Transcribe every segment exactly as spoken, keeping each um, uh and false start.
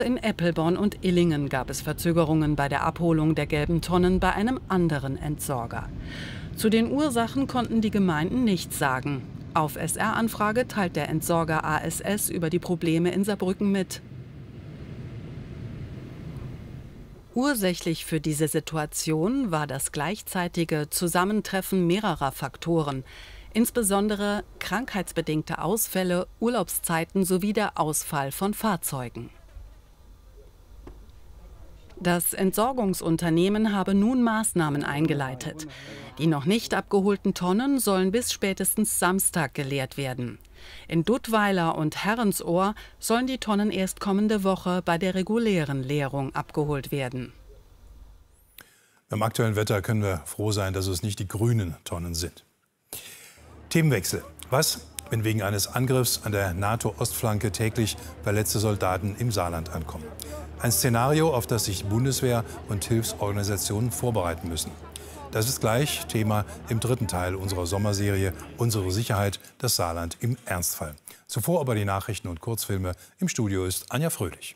In Eppelborn und Illingen gab es Verzögerungen bei der Abholung der gelben Tonnen bei einem anderen Entsorger. Zu den Ursachen konnten die Gemeinden nichts sagen. Auf S R-Anfrage teilt der Entsorger A S S über die Probleme in Saarbrücken mit. Ursächlich für diese Situation war das gleichzeitige Zusammentreffen mehrerer Faktoren, insbesondere krankheitsbedingte Ausfälle, Urlaubszeiten sowie der Ausfall von Fahrzeugen. Das Entsorgungsunternehmen habe nun Maßnahmen eingeleitet. Die noch nicht abgeholten Tonnen sollen bis spätestens Samstag geleert werden. In Duttweiler und Herrensohr sollen die Tonnen erst kommende Woche bei der regulären Leerung abgeholt werden. Beim aktuellen Wetter können wir froh sein, dass es nicht die grünen Tonnen sind. Themenwechsel. Was, wenn wegen eines Angriffs an der NATO-Ostflanke täglich verletzte Soldaten im Saarland ankommen? Ein Szenario, auf das sich Bundeswehr und Hilfsorganisationen vorbereiten müssen. Das ist gleich Thema im dritten Teil unserer Sommerserie Unsere Sicherheit, das Saarland im Ernstfall. Zuvor aber die Nachrichten und Kurzfilme. Im Studio ist Anja Fröhlich.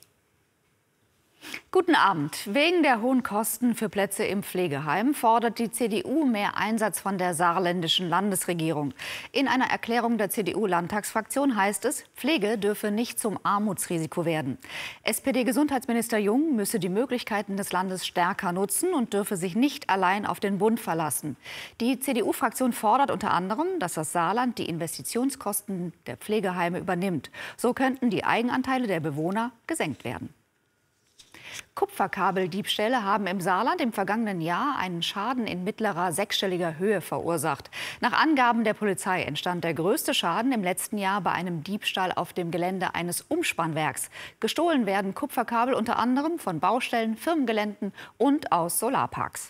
Guten Abend. Wegen der hohen Kosten für Plätze im Pflegeheim fordert die C D U mehr Einsatz von der saarländischen Landesregierung. In einer Erklärung der C D U-Landtagsfraktion heißt es, Pflege dürfe nicht zum Armutsrisiko werden. S P D-Gesundheitsminister Jung müsse die Möglichkeiten des Landes stärker nutzen und dürfe sich nicht allein auf den Bund verlassen. Die C D U-Fraktion fordert unter anderem, dass das Saarland die Investitionskosten der Pflegeheime übernimmt. So könnten die Eigenanteile der Bewohner gesenkt werden. Kupferkabeldiebstähle haben im Saarland im vergangenen Jahr einen Schaden in mittlerer sechsstelliger Höhe verursacht. Nach Angaben der Polizei entstand der größte Schaden im letzten Jahr bei einem Diebstahl auf dem Gelände eines Umspannwerks. Gestohlen werden Kupferkabel unter anderem von Baustellen, Firmengeländen und aus Solarparks.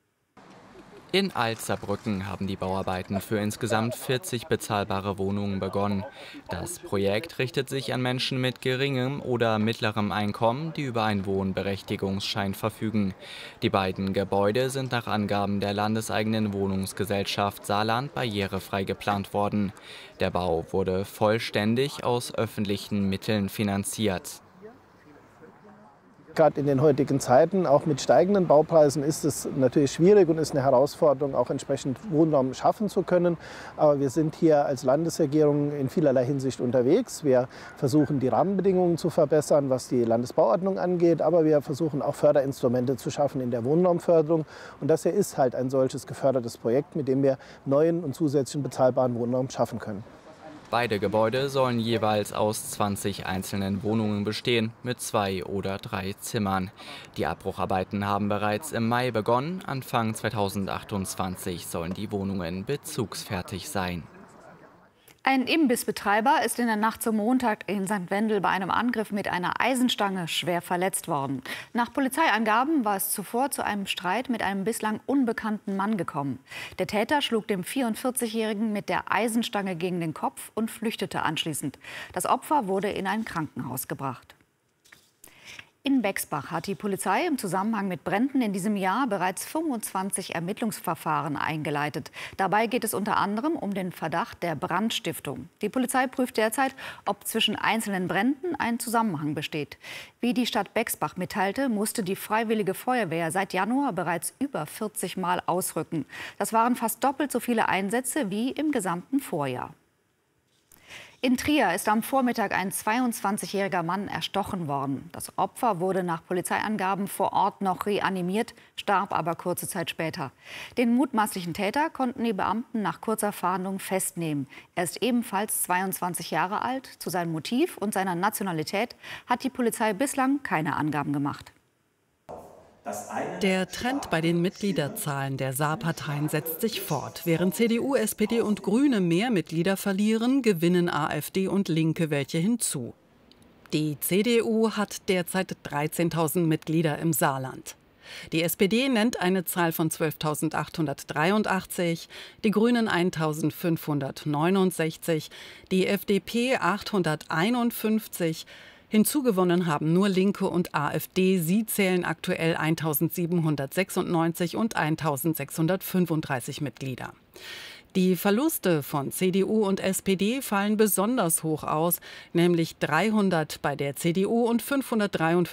In Alt-Saarbrücken haben die Bauarbeiten für insgesamt vierzig bezahlbare Wohnungen begonnen. Das Projekt richtet sich an Menschen mit geringem oder mittlerem Einkommen, die über einen Wohnberechtigungsschein verfügen. Die beiden Gebäude sind nach Angaben der landeseigenen Wohnungsgesellschaft Saarland barrierefrei geplant worden. Der Bau wurde vollständig aus öffentlichen Mitteln finanziert. Gerade in den heutigen Zeiten, auch mit steigenden Baupreisen, ist es natürlich schwierig und ist eine Herausforderung, auch entsprechend Wohnraum schaffen zu können. Aber wir sind hier als Landesregierung in vielerlei Hinsicht unterwegs. Wir versuchen, die Rahmenbedingungen zu verbessern, was die Landesbauordnung angeht. Aber wir versuchen auch Förderinstrumente zu schaffen in der Wohnraumförderung. Und das hier ist halt ein solches gefördertes Projekt, mit dem wir neuen und zusätzlichen bezahlbaren Wohnraum schaffen können. Beide Gebäude sollen jeweils aus zwanzig einzelnen Wohnungen bestehen, mit zwei oder drei Zimmern. Die Abbrucharbeiten haben bereits im Mai begonnen. Anfang zweitausendachtundzwanzig sollen die Wohnungen bezugsfertig sein. Ein Imbissbetreiber ist in der Nacht zum Montag in Sankt Wendel bei einem Angriff mit einer Eisenstange schwer verletzt worden. Nach Polizeiangaben war es zuvor zu einem Streit mit einem bislang unbekannten Mann gekommen. Der Täter schlug dem vierundvierzigjährigen mit der Eisenstange gegen den Kopf und flüchtete anschließend. Das Opfer wurde in ein Krankenhaus gebracht. In Bexbach hat die Polizei im Zusammenhang mit Bränden in diesem Jahr bereits fünfundzwanzig Ermittlungsverfahren eingeleitet. Dabei geht es unter anderem um den Verdacht der Brandstiftung. Die Polizei prüft derzeit, ob zwischen einzelnen Bränden ein Zusammenhang besteht. Wie die Stadt Bexbach mitteilte, musste die Freiwillige Feuerwehr seit Januar bereits über vierzig Mal ausrücken. Das waren fast doppelt so viele Einsätze wie im gesamten Vorjahr. In Trier ist am Vormittag ein zweiundzwanzigjähriger Mann erstochen worden. Das Opfer wurde nach Polizeiangaben vor Ort noch reanimiert, starb aber kurze Zeit später. Den mutmaßlichen Täter konnten die Beamten nach kurzer Fahndung festnehmen. Er ist ebenfalls zweiundzwanzig Jahre alt. Zu seinem Motiv und seiner Nationalität hat die Polizei bislang keine Angaben gemacht. Der Trend bei den Mitgliederzahlen der Saarparteien setzt sich fort. Während C D U, S P D und Grüne mehr Mitglieder verlieren, gewinnen AfD und Linke welche hinzu. Die C D U hat derzeit dreizehntausend Mitglieder im Saarland. Die S P D nennt eine Zahl von zwölftausendachthundertdreiundachtzig, die Grünen eintausendfünfhundertneunundsechzig, die F D P achthunderteinundfünfzig. Hinzugewonnen haben nur Linke und AfD. Sie zählen aktuell eintausendsiebenhundertsechsundneunzig und eintausendsechshundertfünfunddreißig Mitglieder. Die Verluste von C D U und S P D fallen besonders hoch aus, nämlich dreihundert bei der C D U und fünfhundertdreiundfünfzig